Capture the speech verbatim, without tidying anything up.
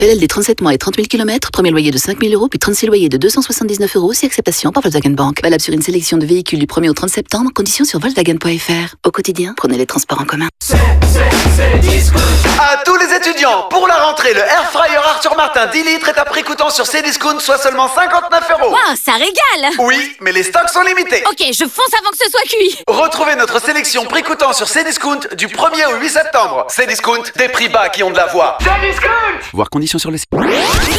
L L D trente-sept mois et trente mille kilomètres, premier loyer de cinq mille euros, puis trente-six loyers de deux cent soixante-dix-neuf euros, si acceptation par Volkswagen Bank. Valable sur une sélection de véhicules du premier au trente septembre, conditions sur Volkswagen point F R. Au quotidien, prenez les transports en commun. C'est, c'est, c'est Cdiscount. À tous les étudiants, pour la rentrée, le Air Fryer Arthur Martin dix litres est à prix coûtant sur Cdiscount, soit seulement cinquante-neuf euros. Waouh, ça régale! Oui, mais les stocks sont limités. Ok, je fonce avant que ce soit cuit. Retrouvez notre sélection prix coûtant sur Cdiscount du premier au huit septembre. Cdiscount, des prix bas qui ont de la voix. Cdiscount! Voir conditions sur le site.